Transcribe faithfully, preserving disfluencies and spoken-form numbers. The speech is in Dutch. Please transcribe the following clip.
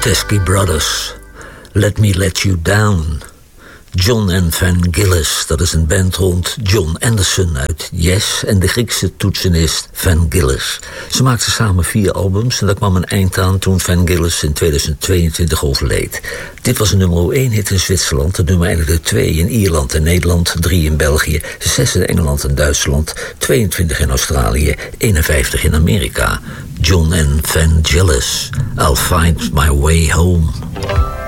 Teskey Brothers, Let Me Let You Down. John en Vangelis, dat is een band rond John Anderson uit Yes en de Griekse toetsenist Vangelis. Ze maakten samen vier albums en daar kwam een eind aan toen Vangelis in tweeduizend tweeëntwintig overleed. Dit was een nummer één hit in Zwitserland, het nummer eigenlijk de twee in Ierland en Nederland, drie in België, zes in Engeland en Duitsland, tweeëntwintig in Australië, eenenvijftig in Amerika. John en Vangelis, I'll Find My Way Home.